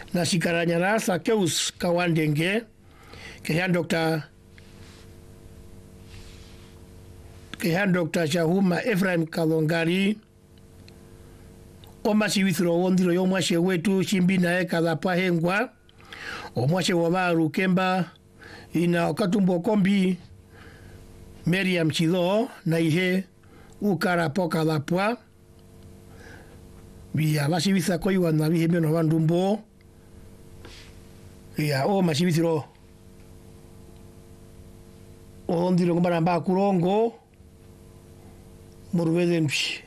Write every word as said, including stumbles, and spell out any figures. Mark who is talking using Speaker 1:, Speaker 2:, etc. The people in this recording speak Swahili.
Speaker 1: na sikaranyara sa keus kawandenge kehan Doktor kehan Doktor Shahuma Ephraim Kalongari oma siwithro wondiro yo mwashe wetu shimbina eka la pahengwa o mwashe wabaru kemba ina okatumbo kombi Miriam Chido na ihe ukara poka la pwa via basibitha koiwa na bihe meno bandumbo ya o masibithiro o ndiro ngomara ba kurongo morweden